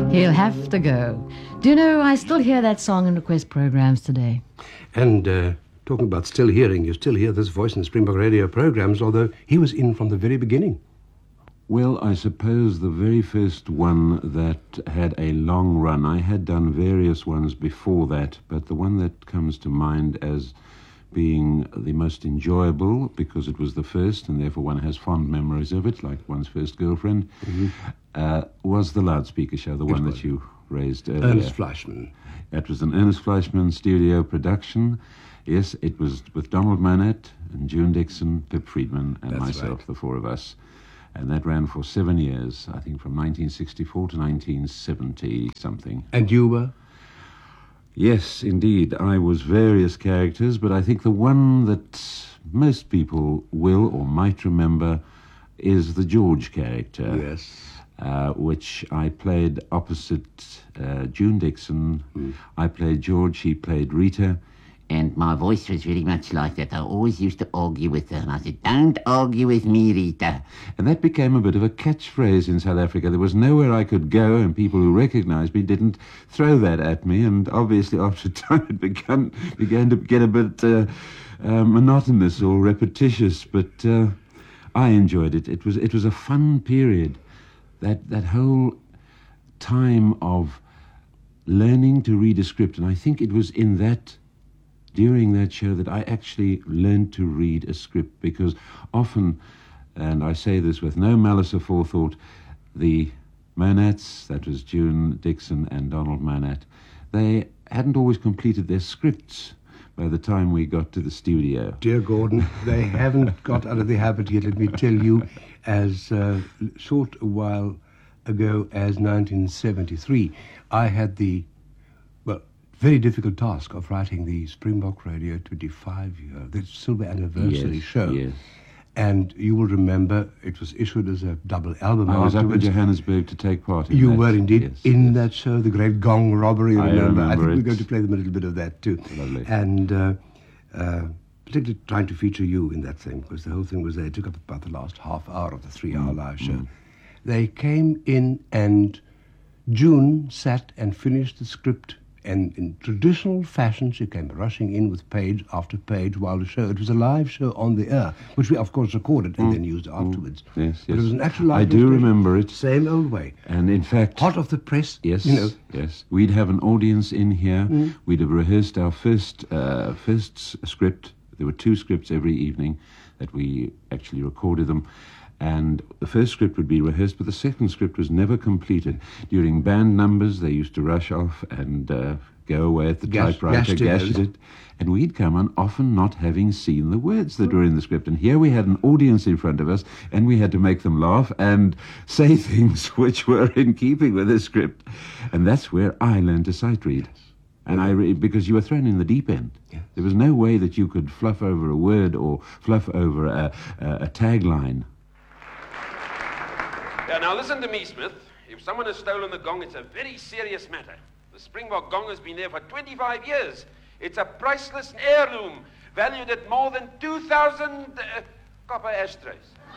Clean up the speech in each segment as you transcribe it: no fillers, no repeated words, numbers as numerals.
He'll have to go. Do you know, I still hear that song in request programs today. And talking about still hearing, you still hear this voice in Springbok radio programs, although he was in from the very beginning. Well, I suppose the very first one that had a long run, I had done various ones before that, but the one that comes to mind as being the most enjoyable, because it was the first, and therefore one has fond memories of it, like one's first girlfriend, was the Loudspeaker Show, the one that you raised earlier. Ernest Fleischmann. That was an Ernest Fleischmann studio production. Yes, it was with Donald Monette and June Dixon, Pip Friedman, and myself, the four of us. And that ran for 7 years, I think from 1964 to 1970-something. And you were? Yes, indeed. I was various characters, but I think the one that most people will or might remember is the George character. Yes. Which I played opposite June Dixon. I played George, he played Rita. And my voice was very much like that. I always used to argue with her, and I said, "Don't argue with me, Rita." And that became a bit of a catchphrase in South Africa. There was nowhere I could go, and people who recognized me didn't throw that at me. And obviously, after a time, it began to get a bit monotonous or repetitious. But I enjoyed it. It was a fun period. That whole time of learning to read a script, and I think it was during that show that I actually learned to read a script, because often, and I say this with no malice aforethought, the Monettes, that was June Dixon and Donald Monette, they hadn't always completed their scripts by the time we got to the studio. Dear Gordon, they haven't got out of the habit yet, let me tell you, as short a while ago as 1973, I had the very difficult task of writing the Springbok Radio 25-year, the silver anniversary show. Yes. And you will remember it was issued as a double album. I was up in Johannesburg to take part in that. You were indeed in that show, the Great Gong Robbery. I remember I think it. we're going to play them a little bit of that too. Lovely. And particularly trying to feature you in that thing, because the whole thing was there. It took up about the last half hour of the 3-hour live show. They came in, and June sat and finished the script. And in traditional fashion, she came rushing in with page after page while the show. It was a live show on the air, which we, of course, recorded and then used afterwards. Yes. But it was an actual live I do remember it. Same old way. And in fact, hot off the press. Yes, you know. yes. We'd have an audience in here. We'd have rehearsed our first script. There were 2 scripts every evening that we actually recorded them. And the first script would be rehearsed, but the second script was never completed. During band numbers, they used to rush off and go away at the typewriter, gash it, and we'd come on often not having seen the words that were in the script. And here we had an audience in front of us, and we had to make them laugh and say things which were in keeping with the script. And that's where I learned to sight read. And because you were thrown in the deep end. Yes. There was no way that you could fluff over a word or fluff over a tagline. Yeah, now listen to me, Smith. If someone has stolen the gong, it's a very serious matter. The Springbok gong has been there for 25 years. It's a priceless heirloom, valued at more than 2,000 copper ashtrays.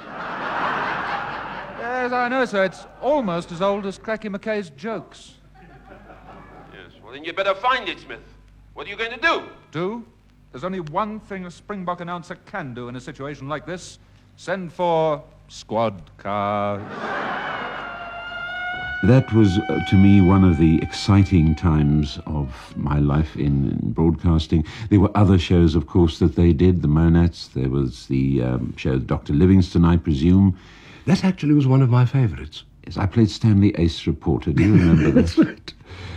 Yes, I know, sir. It's almost as old as Cracky McKay's jokes. Yes, well, then you'd better find it, Smith. What are you going to do? Do? There's only one thing a Springbok announcer can do in a situation like this. Send for squad cars. That was, to me, one of the exciting times of my life in broadcasting. There were other shows, of course, that they did, the Monettes. There was the show Dr. Livingston, I presume. That actually was one of my favorites. Yes, I played Stanley Ace Reporter. Do you remember that? That's right.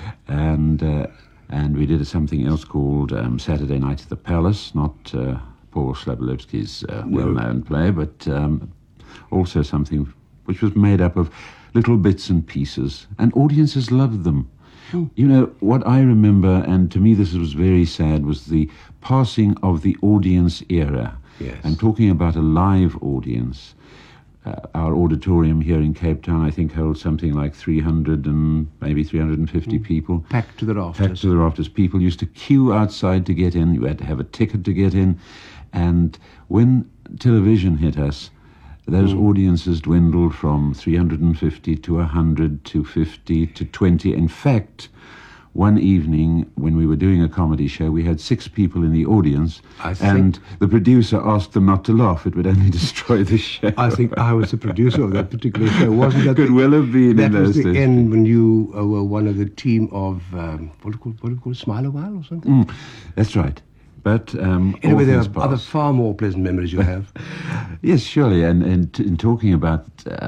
And we did something else called Saturday Night at the Palace, not Paul Slabolewski's well-known play, but also something which was made up of little bits and pieces, and audiences loved them. You know, what I remember, and to me this was very sad, was the passing of the audience era. Yes. I'm talking about a live audience. Our auditorium here in Cape Town, I think, holds something like 300 and maybe 350 people. Packed to the rafters. Packed to the rafters. People used to queue outside to get in. You had to have a ticket to get in. And when television hit us, Those audiences dwindled from 350 to 100 to 50 to 20. In fact, one evening when we were doing a comedy show, we had 6 people in the audience, and the producer asked them not to laugh. It would only destroy the show. I think I was the producer of that particular show, wasn't that? Could well have been in those That was the days. end when you were one of the team of, what do you call it, Smile a While or something? That's right. But Anyway, all there things are other pass. far more pleasant memories you have. Yes, surely. And in talking about,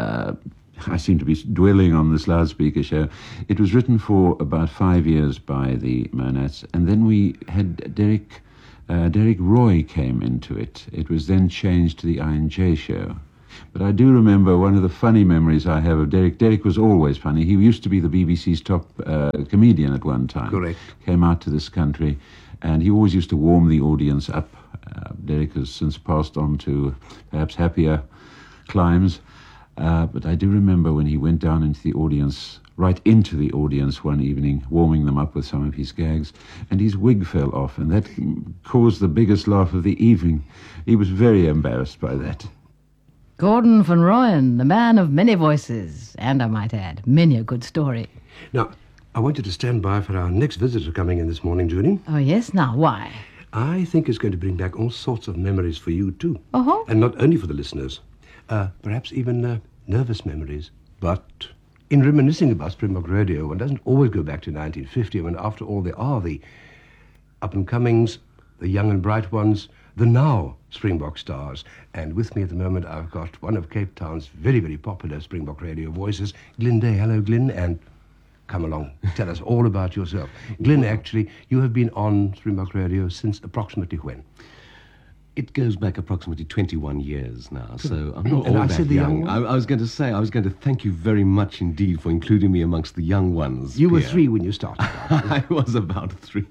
I seem to be dwelling on this loudspeaker show. It was written for about 5 years by the Monads, and then we had Derek Roy came into it. It was then changed to the I&J show. But I do remember one of the funny memories I have of Derek. Derek was always funny. He used to be the BBC's top comedian at one time. Correct. Came out to this country, and he always used to warm the audience up. Derek has since passed on to perhaps happier climes. But I do remember when he went down into the audience, right into the audience one evening, warming them up with some of his gags, and his wig fell off, and that caused the biggest laugh of the evening. He was very embarrassed by that. Gordon van Rooyen, the man of many voices, and I might add, many a good story. Now, I want you to stand by for our next visitor coming in this morning, Judy. Oh, yes? Now, why? I think it's going to bring back all sorts of memories for you, too. Uh-huh. And not only for the listeners. Perhaps even nervous memories. But in reminiscing about Springbok Radio, one doesn't always go back to 1950, when after all there are the up-and-comings, the young and bright ones, the now Springbok stars. And with me at the moment I've got one of Cape Town's very, very popular Springbok Radio voices, Glyn Day. Hello, Glyn, and come along, tell us all about yourself. Glyn, actually, you have been on Springbok Radio since approximately when? It goes back approximately 21 years now, so I'm not And all I that said the young young. one? I was going to thank you very much indeed for including me amongst the young ones. You were Pierre. 3 when you started. I was about 3.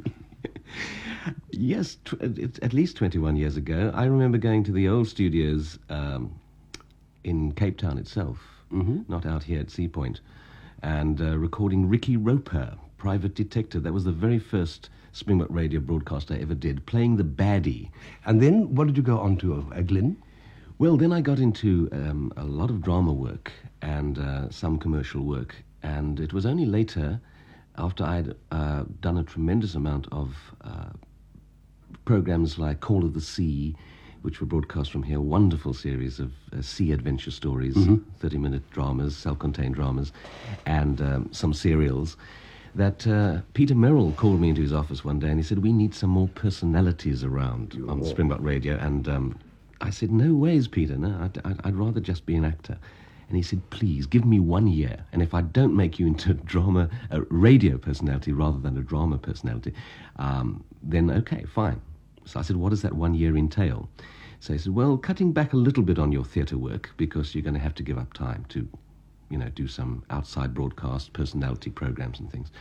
Yes, it's at least 21 years ago. I remember going to the old studios in Cape Town itself, not out here at Sea Point, and recording Ricky Roper, Private Detective. That was the very first Springbok Radio broadcast I ever did, playing the baddie. And then what did you go on to, Glyn? Well, then I got into a lot of drama work and some commercial work. And it was only later, after I'd done a tremendous amount of programs like Call of the Sea, which were broadcast from here, wonderful series of sea adventure stories, 30-minute dramas, self-contained dramas, and some serials, that Peter Merrill called me into his office one day and he said, we need some more personalities around on Springbok Radio. And I said, no ways, Peter, no, I'd rather just be an actor. And he said, please, give me 1 year, and if I don't make you into a radio personality rather than a drama personality, then okay, fine. So I said, what does that 1 year entail? So he said, well, cutting back a little bit on your theatre work, because you're going to have to give up time to, do some outside broadcast personality programs and things.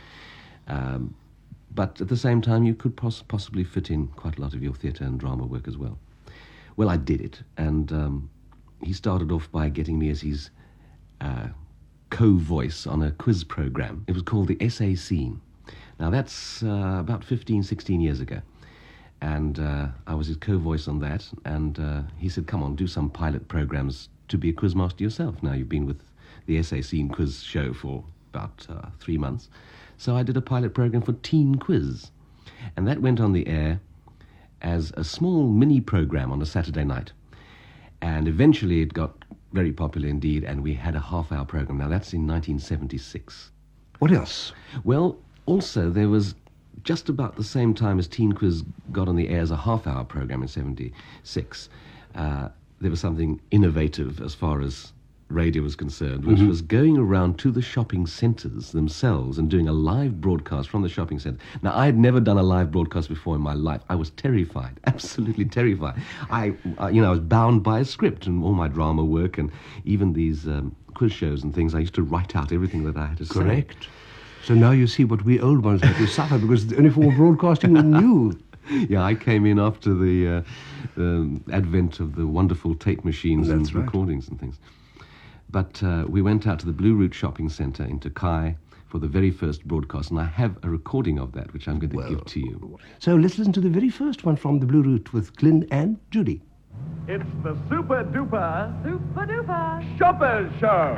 But at the same time, you could possibly fit in quite a lot of your theatre and drama work as well. Well, I did it, and he started off by getting me as his co-voice on a quiz program. It was called the SA Scene. Now, that's about 15, 16 years ago. And I was his co-voice on that, and he said, come on, do some pilot programs to be a quizmaster yourself. Now, you've been with the SA Scene quiz show for about 3 months. So I did a pilot program for Teen Quiz. And that went on the air as a small mini program on a Saturday night. And eventually it got very popular indeed, and we had a half-hour program. Now, that's in 1976. What else? Well, also, there was just about the same time as Teen Quiz got on the air as a half-hour program in 76, there was something innovative as far as radio was concerned, which was going around to the shopping centres themselves and doing a live broadcast from the shopping centre. Now, I had never done a live broadcast before in my life. I was terrified, absolutely terrified. I was bound by a script, and all my drama work and even these quiz shows and things, I used to write out everything that I had to say. Correct. So now you see what we old ones had to suffer, because the only form of broadcasting we knew. Yeah, I came in after the advent of the wonderful tape machines That's and right. recordings and things. But we went out to the Blue Route Shopping Centre in Tokai for the very first broadcast, and I have a recording of that, which I'm going to give to you. So let's listen to the very first one from the Blue Route with Glyn and Judy. It's the Super Duper Super duper. Shoppers Show.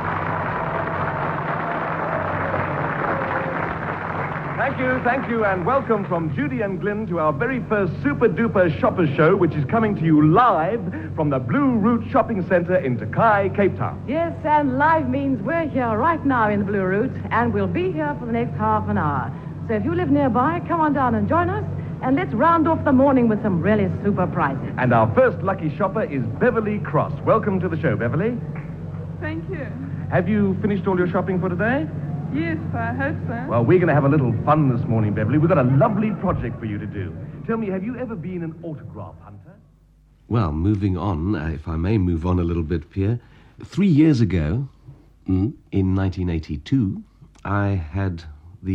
Thank you, and welcome from Judy and Glyn to our very first Super Duper Shoppers Show, which is coming to you live from the Blue Route Shopping Centre in Takai, Cape Town. Yes, and live means we're here right now in the Blue Route, and we'll be here for the next half an hour. So if you live nearby, come on down and join us, and let's round off the morning with some really super prizes. And our first lucky shopper is Beverly Cross. Welcome to the show, Beverly. Thank you. Have you finished all your shopping for today? Yes, I hope so. Well, we're going to have a little fun this morning, Beverly. We've got a lovely project for you to do. Tell me, have you ever been an autograph hunter? Well, moving on, if I may move on a little bit, Pierre. 3 years ago, in 1982, I had